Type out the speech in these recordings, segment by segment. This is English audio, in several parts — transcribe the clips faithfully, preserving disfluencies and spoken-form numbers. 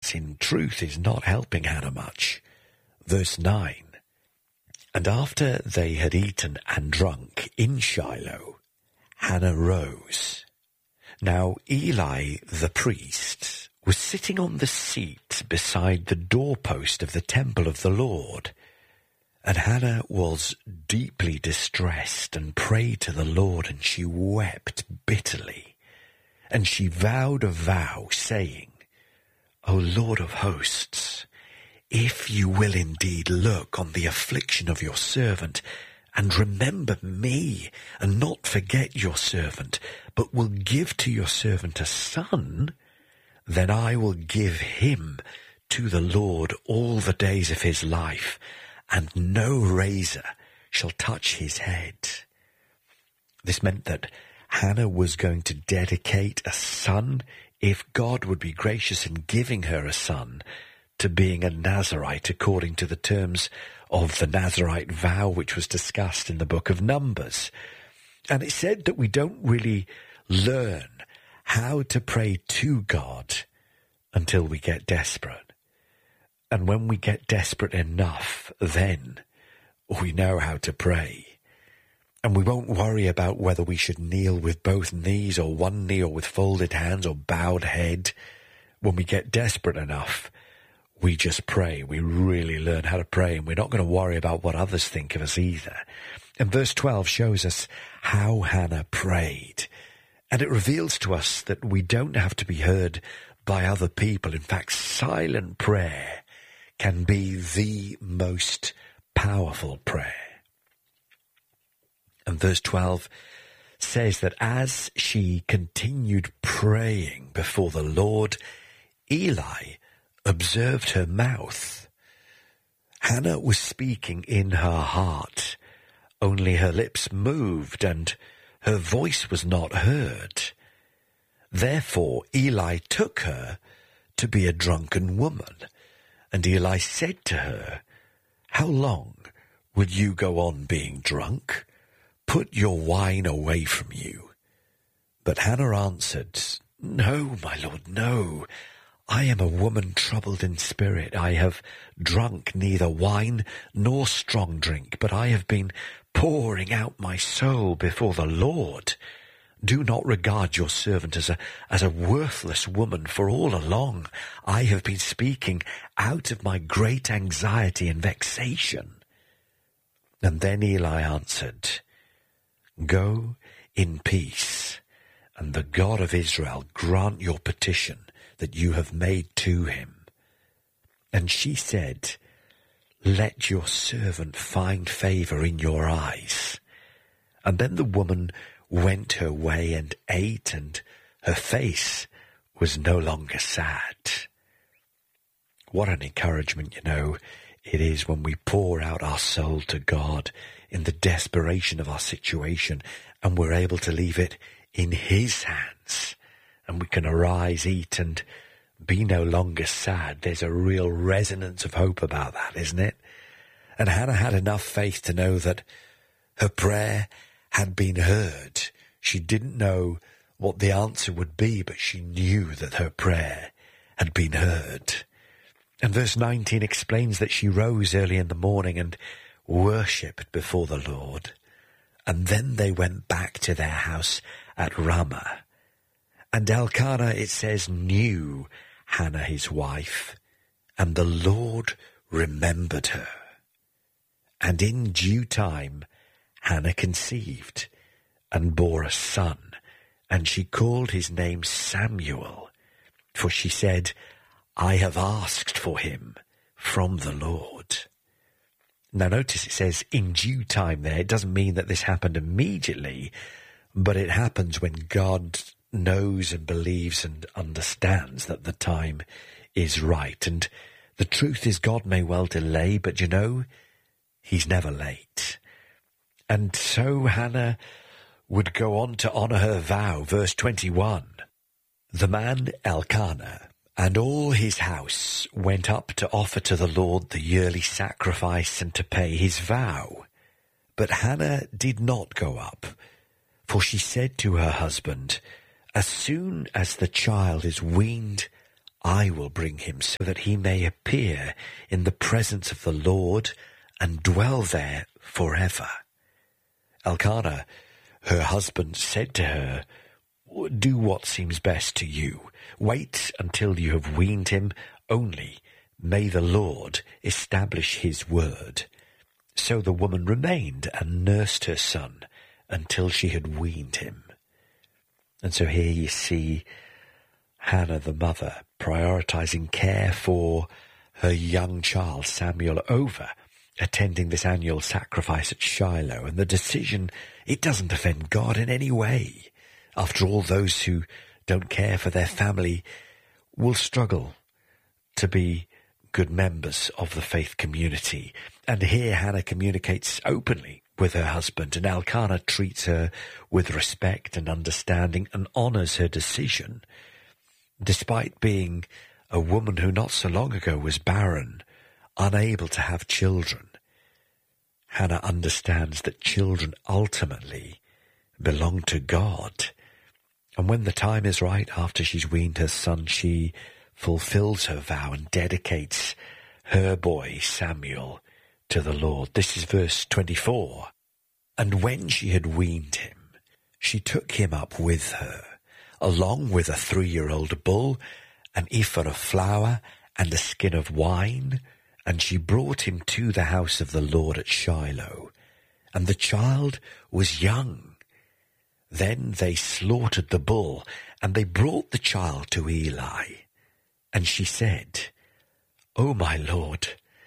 that in truth is not helping Hannah much. Verse nine. And after they had eaten and drunk in Shiloh, Hannah rose. Now Eli the priest was sitting on the seat beside the doorpost of the temple of the Lord. And Hannah was deeply distressed and prayed to the Lord, and she wept bitterly. And she vowed a vow, saying, O Lord of hosts, if you will indeed look on the affliction of your servant, and remember me, and not forget your servant, but will give to your servant a son, then I will give him to the Lord all the days of his life, and no razor shall touch his head. This meant that Hannah was going to dedicate a son, if God would be gracious in giving her a son, to being a Nazirite according to the terms of the Nazirite vow which was discussed in the book of Numbers. And it said that we don't really learn how to pray to God until we get desperate. And when we get desperate enough, then we know how to pray. And we won't worry about whether we should kneel with both knees or one knee or with folded hands or bowed head. When we get desperate enough, we just pray. We really learn how to pray, and we're not going to worry about what others think of us either. And verse twelve shows us how Hannah prayed. And it reveals to us that we don't have to be heard by other people. In fact, silent prayer can be the most powerful prayer. And verse twelve says that as she continued praying before the Lord, Eli observed her mouth. Hannah was speaking in her heart. Only her lips moved, and her voice was not heard. Therefore Eli took her to be a drunken woman. And Eli said to her, How long would you go on being drunk? Put your wine away from you. But Hannah answered, No, my lord, no. I am a woman troubled in spirit. I have drunk neither wine nor strong drink, but I have been pouring out my soul before the Lord. Do not regard your servant as a, as a worthless woman, for all along I have been speaking out of my great anxiety and vexation. And then Eli answered, Go in peace, and the God of Israel grant your petition that you have made to him. And she said, Let your servant find favor in your eyes. And then the woman went her way and ate, and her face was no longer sad. What an encouragement, you know, it is when we pour out our soul to God in the desperation of our situation, and we're able to leave it in his hands, and we can arise, eat, and be no longer sad. There's a real resonance of hope about that, isn't it? And Hannah had enough faith to know that her prayer had been heard. She didn't know what the answer would be, but she knew that her prayer had been heard. And verse nineteen explains that she rose early in the morning and worshipped before the Lord. And then they went back to their house at Ramah. And Elkanah, it says, knew Hannah his wife, and the Lord remembered her. And in due time Hannah conceived and bore a son, and she called his name Samuel, for she said, I have asked for him from the Lord. Now notice it says in due time there. It doesn't mean that this happened immediately, but it happens when God knows and believes and understands that the time is right. And the truth is, God may well delay, but you know, he's never late. And so Hannah would go on to honor her vow. Verse twenty-one, the man Elkanah and all his house went up to offer to the Lord the yearly sacrifice and to pay his vow. But Hannah did not go up, for she said to her husband, As soon as the child is weaned, I will bring him so that he may appear in the presence of the Lord and dwell there forever. Elkanah, her husband, said to her, do what seems best to you. Wait until you have weaned him. Only may the Lord establish his word. So the woman remained and nursed her son until she had weaned him. And so here you see Hannah, the mother, prioritizing care for her young child, Samuel, over attending this annual sacrifice at Shiloh. And the decision, it doesn't offend God in any way. After all, those who don't care for their family will struggle to be good members of the faith community. And here Hannah communicates openly with her husband, and Elkanah treats her with respect and understanding and honors her decision. Despite being a woman who not so long ago was barren, unable to have children, Hannah understands that children ultimately belong to God. And when the time is right, after she's weaned her son, she fulfills her vow and dedicates her boy, Samuel, to the Lord. This is verse twenty-four. And when she had weaned him, she took him up with her, along with a three-year-old bull, an ephah of flour, and a skin of wine, and she brought him to the house of the Lord at Shiloh. And the child was young. Then they slaughtered the bull, and they brought the child to Eli. And she said, O my Lord,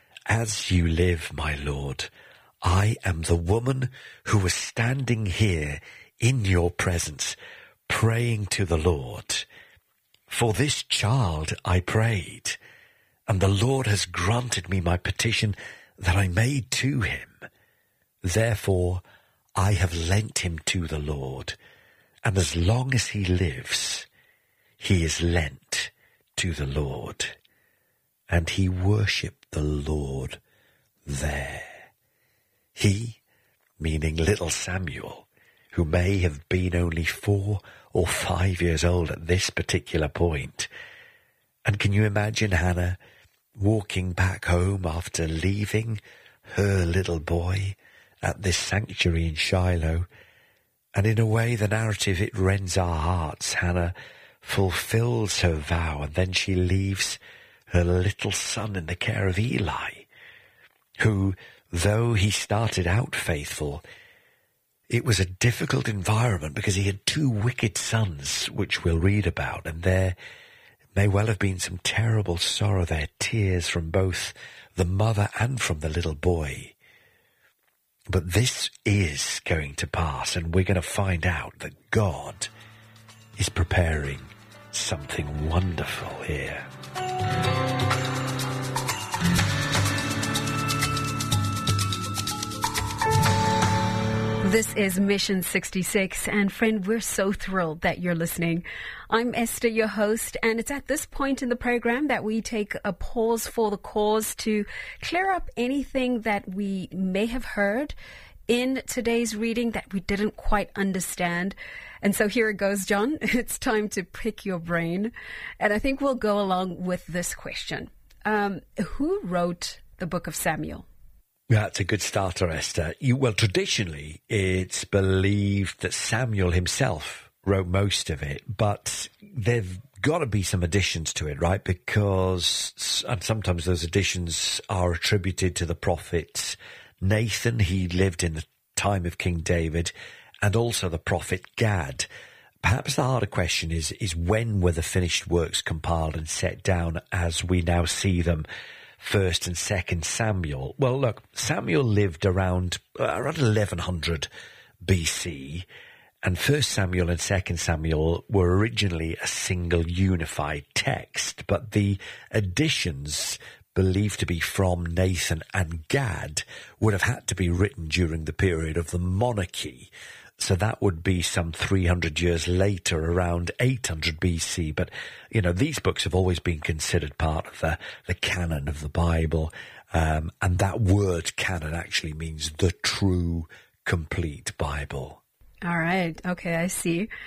as you live, my Lord, I am the woman who was standing here in your presence, praying to the Lord. For this child I prayed, and the Lord has granted me my petition that I made to him. Therefore I have lent him to the Lord, and as long as he lives, he is lent to the Lord. And he worshipped the Lord there. He, meaning little Samuel, who may have been only four or five years old at this particular point. And can you imagine Hannah walking back home after leaving her little boy at this sanctuary in Shiloh? And in a way, the narrative, it rends our hearts. Hannah fulfills her vow, and then she leaves her little son in the care of Eli, who, though he started out faithful, it was a difficult environment because he had two wicked sons, which we'll read about, and there may well have been some terrible sorrow there, tears from both the mother and from the little boy. But this is going to pass, and we're going to find out that God is preparing something wonderful here. This is Mission sixty-six, and friend, we're so thrilled that you're listening. I'm Esther, your host, and it's at this point in the program that we take a pause for the cause to clear up anything that we may have heard in today's reading that we didn't quite understand. And so here it goes, John. It's time to pick your brain. And I think we'll go along with this question. Um, who wrote the book of Samuel? Yeah, it's a good starter, Esther. You, well, traditionally, it's believed that Samuel himself wrote most of it, but there've got to be some additions to it, right? Because and sometimes those additions are attributed to the prophet Nathan. He lived in the time of King David, and also the prophet Gad. Perhaps the harder question is, is when were the finished works compiled and set down as we now see them? First and Second Samuel. Well, look, Samuel lived around uh, around eleven hundred B C, and First Samuel and Second Samuel were originally a single unified text, but the additions believed to be from Nathan and Gad would have had to be written during the period of the monarchy. So that would be some three hundred years later, around eight hundred B C. But, you know, these books have always been considered part of the, the canon of the Bible. Um, and that word canon actually means the true, complete Bible. All right. Okay, I see.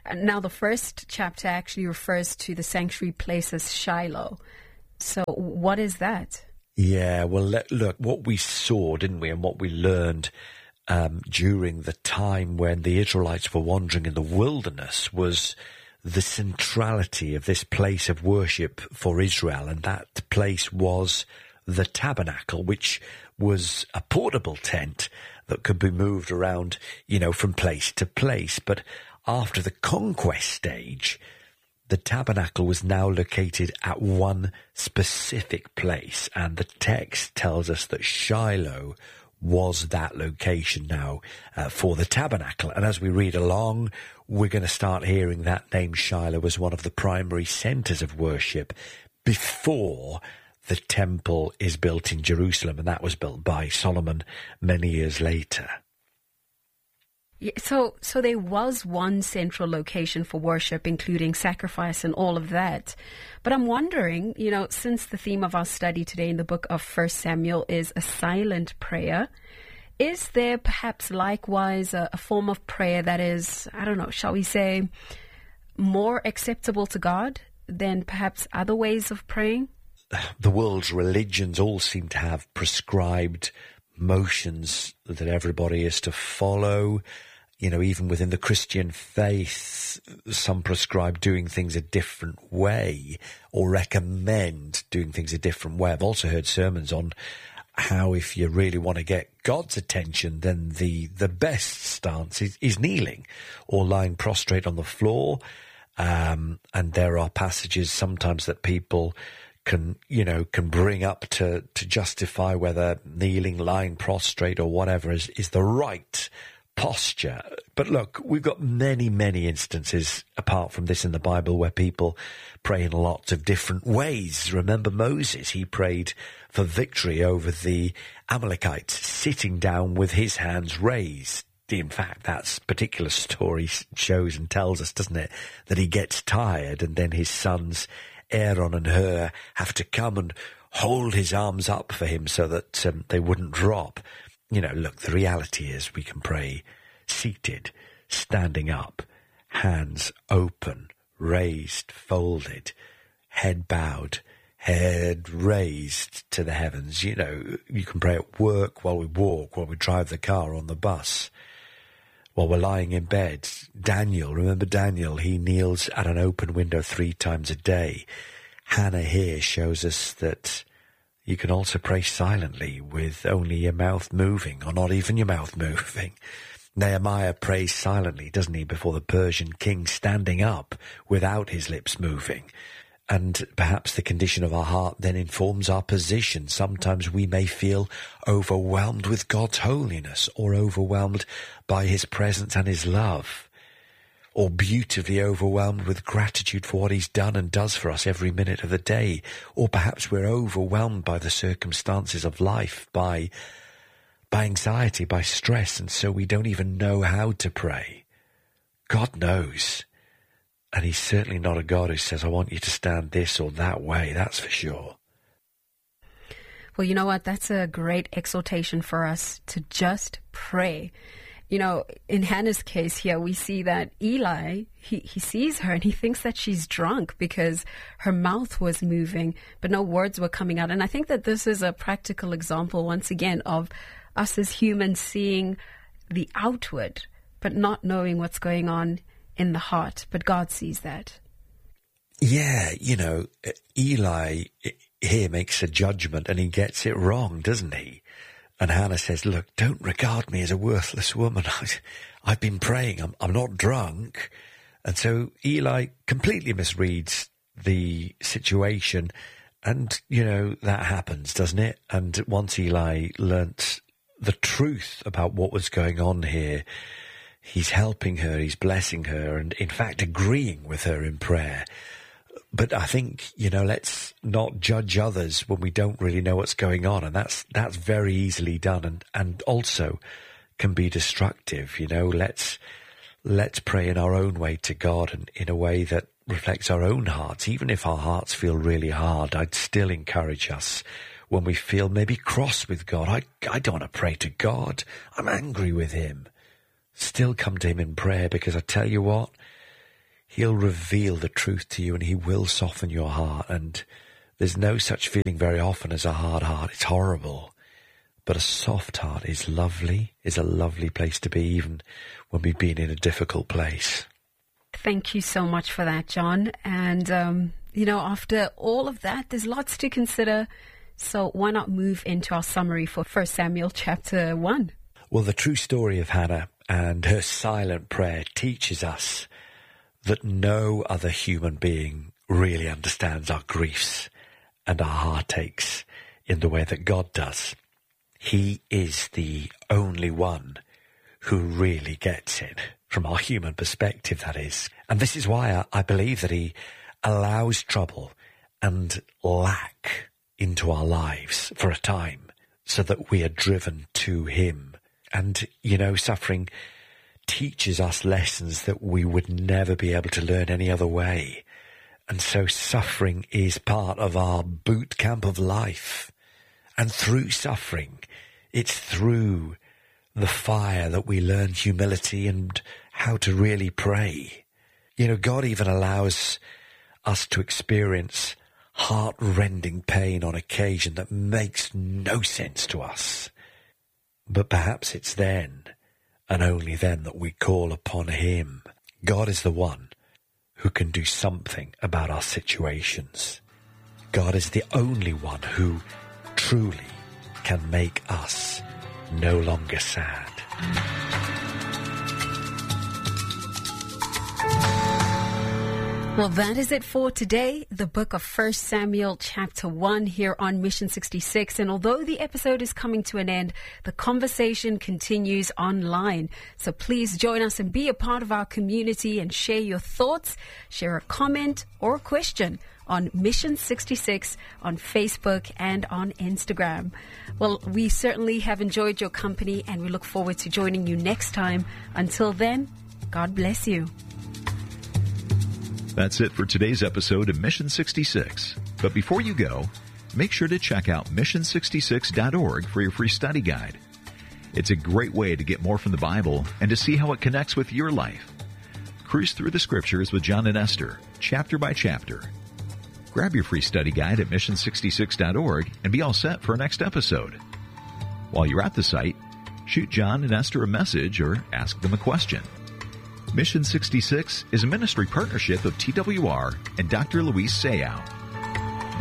Now, the first chapter actually refers to the sanctuary place as Shiloh. So what is that? Yeah, well, look, what we saw, didn't we, and what we learned um, during the time when the Israelites were wandering in the wilderness was the centrality of this place of worship for Israel, and that place was the tabernacle, which was a portable tent that could be moved around, you know, from place to place. But after the conquest stage, the tabernacle was now located at one specific place, and the text tells us that Shiloh was that location now uh, for the tabernacle. And as we read along, we're going to start hearing that name Shiloh as one of the primary centers of worship before the temple is built in Jerusalem, and that was built by Solomon many years later. Yeah, so, so there was one central location for worship, including sacrifice and all of that. But I'm wondering, you know, since the theme of our study today in the book of First Samuel is a silent prayer, is there perhaps likewise a, a form of prayer that is, I don't know, shall we say, more acceptable to God than perhaps other ways of praying? The world's religions all seem to have prescribed motions that everybody is to follow. You know, even within the Christian faith, some prescribe doing things a different way or recommend doing things a different way. I've also heard sermons on how if you really want to get God's attention, then the, the best stance is, is kneeling or lying prostrate on the floor. Um, and there are passages sometimes that people can, you know, can bring up to, to justify whether kneeling, lying prostrate or whatever is, is the right posture. But look, we've got many, many instances apart from this in the Bible where people pray in lots of different ways. Remember Moses, he prayed for victory over the Amalekites, sitting down with his hands raised. In fact, that particular story shows and tells us, doesn't it, that he gets tired and then his sons Aaron and Hur have to come and hold his arms up for him so that um, they wouldn't drop. You know, look, the reality is we can pray seated, standing up, hands open, raised, folded, head bowed, head raised to the heavens. You know, you can pray at work, while we walk, while we drive the car, on the bus, while we're lying in bed. Daniel, remember Daniel, he kneels at an open window three times a day. Hannah here shows us that you can also pray silently with only your mouth moving, or not even your mouth moving. Nehemiah prays silently, doesn't he, before the Persian king, standing up without his lips moving. And perhaps the condition of our heart then informs our position. Sometimes we may feel overwhelmed with God's holiness, or overwhelmed by his presence and his love, or beautifully overwhelmed with gratitude for what he's done and does for us every minute of the day. Or perhaps we're overwhelmed by the circumstances of life, by, by anxiety, by stress, and so we don't even know how to pray. God knows. And he's certainly not a God who says, I want you to stand this or that way, that's for sure. Well, you know what? That's a great exhortation for us to just pray. You know, in Hannah's case here, we see that Eli, he, he sees her and he thinks that she's drunk because her mouth was moving, but no words were coming out. And I think that this is a practical example, once again, of us as humans seeing the outward, but not knowing what's going on in the heart. But God sees that. Yeah, you know, Eli here makes a judgment and he gets it wrong, doesn't he? And Hannah says, look, don't regard me as a worthless woman. I've been praying. I'm, I'm not drunk. And so Eli completely misreads the situation. And, you know, that happens, doesn't it? And once Eli learnt the truth about what was going on here, he's helping her, he's blessing her, and in fact agreeing with her in prayer. But I think, you know, let's not judge others when we don't really know what's going on. And that's that's very easily done, and, and also can be destructive. You know, let's let's pray in our own way to God and in a way that reflects our own hearts. Even if our hearts feel really hard, I'd still encourage us when we feel maybe cross with God. I, I don't want to pray to God. I'm angry with him. Still come to him in prayer, because I tell you what, He'll reveal the truth to you, and he will soften your heart. And there's no such feeling very often as a hard heart. It's horrible. But a soft heart is lovely, is a lovely place to be, even when we've been in a difficult place. Thank you so much for that, John. And, um, you know, after all of that, there's lots to consider. So why not move into our summary for First Samuel chapter one? Well, the true story of Hannah and her silent prayer teaches us that no other human being really understands our griefs and our heartaches in the way that God does. He is the only one who really gets it, from our human perspective, that is. And this is why I, I believe that he allows trouble and lack into our lives for a time, so that we are driven to him. And, you know, suffering teaches us lessons that we would never be able to learn any other way. And so suffering is part of our boot camp of life. And through suffering, it's through the fire that we learn humility and how to really pray. You know, God even allows us to experience heart-rending pain on occasion that makes no sense to us. But perhaps it's then, and only then, that we call upon him. God is the one who can do something about our situations. God is the only one who truly can make us no longer sad. Well, that is it for today. The book of First Samuel chapter one here on Mission sixty-six. And although the episode is coming to an end, the conversation continues online. So please join us and be a part of our community and share your thoughts, share a comment or a question on Mission sixty-six on Facebook and on Instagram. Well, we certainly have enjoyed your company, and we look forward to joining you next time. Until then, God bless you. That's it for today's episode of Mission sixty-six. But before you go, make sure to check out mission sixty-six dot org for your free study guide. It's a great way to get more from the Bible and to see how it connects with your life. Cruise through the scriptures with John and Esther, chapter by chapter. Grab your free study guide at mission sixty-six dot org and be all set for our next episode. While you're at the site, shoot John and Esther a message or ask them a question. Mission sixty-six is a ministry partnership of T W R and Doctor Luis Sayao.